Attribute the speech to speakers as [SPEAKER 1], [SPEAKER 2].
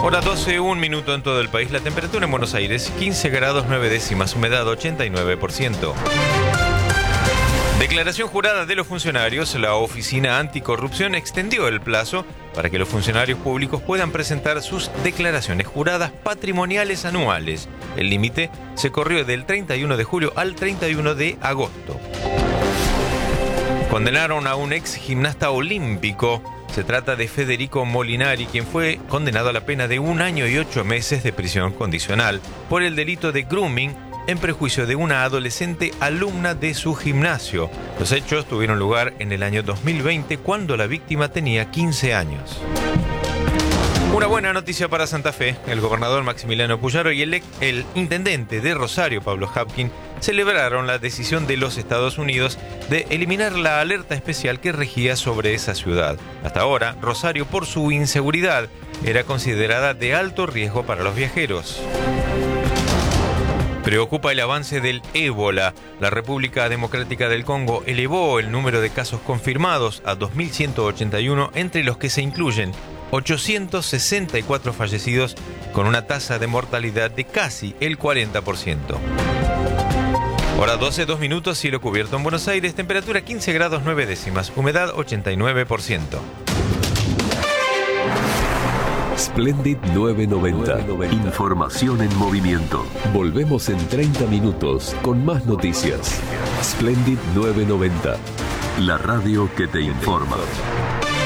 [SPEAKER 1] Hora 12, 1 minuto en todo el país. La temperatura en Buenos Aires, 15 grados 9 décimas, humedad 89%. Declaración jurada de los funcionarios. La Oficina Anticorrupción extendió el plazo para que los funcionarios públicos puedan presentar sus declaraciones juradas patrimoniales anuales. El límite se corrió del 31 de julio al 31 de agosto. Condenaron a un ex gimnasta olímpico. Se trata de Federico Molinari, quien fue condenado a la pena de 1 año y 8 meses de prisión condicional por el delito de grooming en prejuicio de una adolescente alumna de su gimnasio. Los hechos tuvieron lugar en el año 2020, cuando la víctima tenía 15 años. Una buena noticia para Santa Fe. El gobernador Maximiliano Puyaro y el intendente de Rosario, Pablo Hapkin, celebraron la decisión de los Estados Unidos de eliminar la alerta especial que regía sobre esa ciudad. Hasta ahora, Rosario, por su inseguridad, era considerada de alto riesgo para los viajeros. Preocupa el avance del ébola. La República Democrática del Congo elevó el número de casos confirmados a 2.181, entre los que se incluyen 864 fallecidos, con una tasa de mortalidad de casi el 40%. Hora 12, 2 minutos, cielo cubierto en Buenos Aires, temperatura 15 grados 9 décimas, humedad 89%.
[SPEAKER 2] Splendid 990. Información en movimiento. Volvemos en 30 minutos con más noticias. Splendid 990. La radio que te informa.